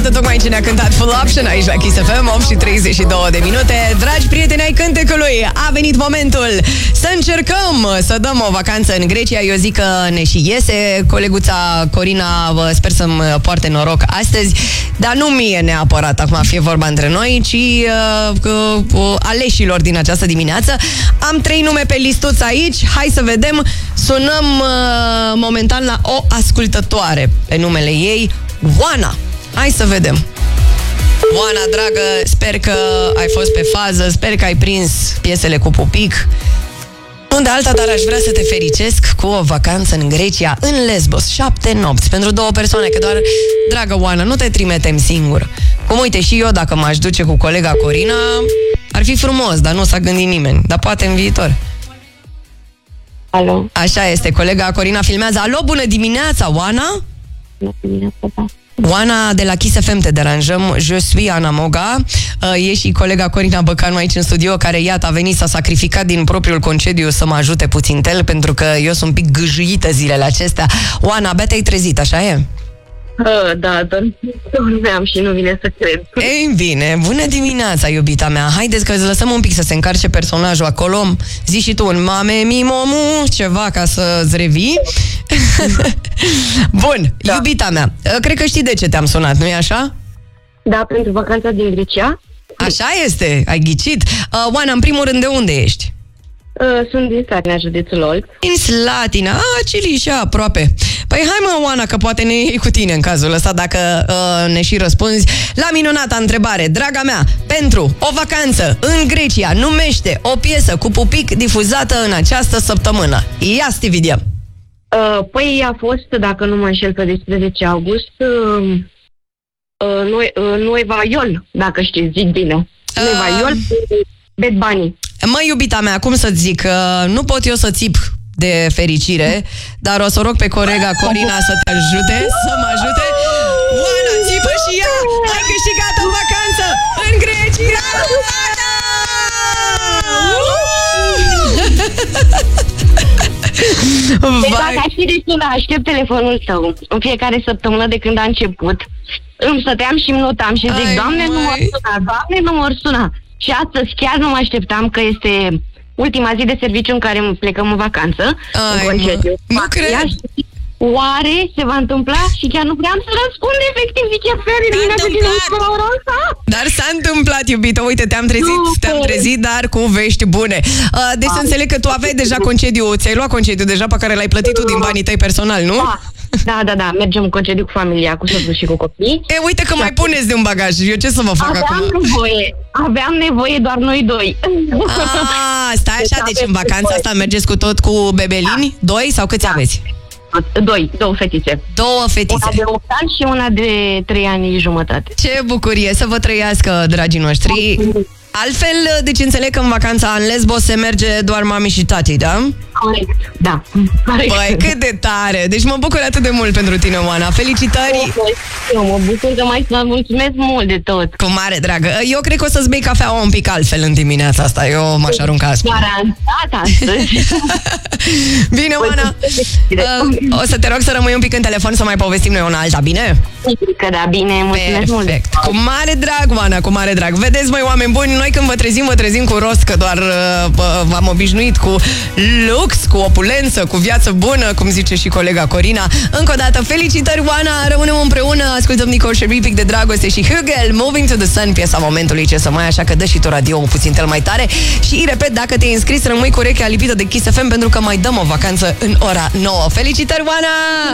Iată tocmai ce ne-a cântat Full Option aici la Kiss FM, 8 și 32 de minute. Dragi prieteni ai cântecului, a venit momentul să încercăm să dăm o vacanță în Grecia. Eu zic că ne și iese. Coleguța Corina, sper să-mi poarte noroc astăzi, dar nu mie neapărat, acum fie vorba între noi, ci aleșilor din această dimineață. Am 3 nume pe listuț aici. Hai să vedem. Sunăm momentan la o ascultătoare pe numele ei, Oana. Hai să vedem. Oana, dragă, sper că ai fost pe fază, sper că ai prins piesele cu pupic. Nu de alta, dar aș vrea să te fericesc cu o vacanță în Grecia, în Lesbos, 7 nopți, pentru 2 persoane, că doar, dragă Oana, nu te trimitem singur. Cum uite, și eu, dacă m-aș duce cu colega Corina, ar fi frumos, dar nu s-a gândit nimeni. Dar poate în viitor. Alo. Așa este, colega Corina filmează. Alo, bună dimineața, Oana? Bună dimineața, da. Oana, de la Kiss FM te deranjăm. Je suis Ana Moga. E și colega Corina Băcanu aici în studio, care, iată, a venit, s-a sacrificat din propriul concediu să mă ajute puțin tel, pentru că eu sunt un pic gâjâită zilele acestea. Oana, abia te-ai trezit, așa e? Da, dormeam și nu vine să cred. Ei bine, bună dimineața, iubita mea. Haideți că îți lăsăm un pic să se încarce personajul acolo. Zici și tu un mame, mimomu, ceva ca să-ți revii. Bun, da. Iubita mea, cred că știi de ce te-am sunat, nu-i așa? Da, pentru vacanța din Grecia. Așa este, ai ghicit. Oana, în primul rând, de unde ești? Sunt din Slatina, județul Olc. Din Slatina, Cilișa, aproape. Păi hai mă, Oana, că poate ne iei cu tine în cazul ăsta, dacă ne și răspunzi la minunata întrebare. Draga mea, pentru o vacanță în Grecia, numește o piesă cu pupic difuzată în această săptămână. Ia, Stividia. Păi a fost, dacă nu mă înșel, pe 12 august, Nueva Iol, dacă știți, zic bine. Nueva Iol, Bad Bunny. Măi, iubita mea, cum să-ți zic, nu pot eu să țip de fericire, dar o să rog pe colega Corina să te ajute, să mă ajute. Oana, țipă și ea! Ai câștigat o vacanță în Grecia! Deci dacă aș fi destul, aștept telefonul tău în fiecare săptămână de când a început. Îmi stăteam și îmi notam și zic, Doamne, nu mă suna, Doamne, nu mă suna. Și astăzi chiar nu mă așteptam, că este ultima zi de serviciu în care plecăm în vacanță. În concediu. Nu cred. Oare se va întâmpla? Și chiar nu vreau să răspund efectiv. Zice, dar s-a întâmplat, iubită. Uite, te-am trezit, dar cu vești bune. Deci să înțeleg că tu aveai deja concediu. Ți-ai luat concediu deja, pe care l-ai plătit tu din banii tăi personali, nu? Da. Mergem în concediu cu familia, cu soțul și cu copii. Uite că mai puneți de un bagaj. Eu ce să vă fac acum? Aveam nevoie doar noi 2. Stai așa, deci în vacanța asta mergeți cu tot cu bebelini? 2 sau câți aveți? 2 fetițe. 2 fetițe. Una de 8 ani și una de 3 ani și jumătate. Ce bucurie să vă trăiască, dragii noștri. Altfel, deci înțeleg că în vacanța în Lesbos se merge doar mami și tati, da? Corect, da. Corect. Băi, cât de tare! Deci mă bucur atât de mult pentru tine, Oana. Felicitări! Eu mă bucur că mai să mulțumesc mult de tot. Cu mare dragă. Eu cred că o să-ți bei cafea un pic altfel în dimineața asta. Eu m-aș arunca asta. Garantat astăzi. Bine, Oana. O să te rog să rămâi un pic în telefon să mai povestim noi una alta, bine? Că da, bine, mulțumesc mult. Perfect. Cu mare drag, Oana, cu mare drag. Vedeți, măi, oameni buni, noi când vă trezim cu rost, că doar v-am obișnuit cu lux, cu opulență, cu viață bună, cum zice și colega Corina. Încă o dată, felicitări, Oana, rămânem împreună, ascultăm Nicole Scherry, Pic de Dragoste și Hugel, Moving to the Sun, piesa momentului, ce să mai, așa că dă și tu radio puțin tel mai tare. Și repet, dacă te-ai înscris, rămâi cu urechea lipită de Kiss FM, pentru că mai dăm o vacanță în ora 9. Felicitări, Oana!